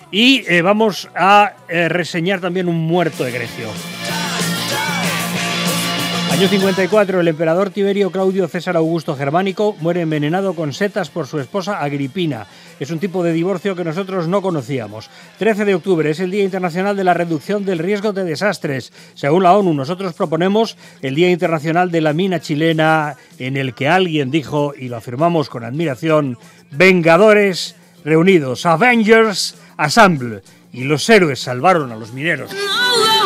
Y vamos a reseñar también un muerto egregio. Año 54, el emperador Tiberio Claudio César Augusto Germánico muere envenenado con setas por su esposa Agripina. Es un tipo de divorcio que nosotros no conocíamos. 13 de octubre es el Día Internacional de la Reducción del Riesgo de Desastres. Según la ONU, nosotros proponemos el Día Internacional de la Mina Chilena, en el que alguien dijo, y lo afirmamos con admiración, Vengadores reunidos, Avengers Assemble, y los héroes salvaron a los mineros.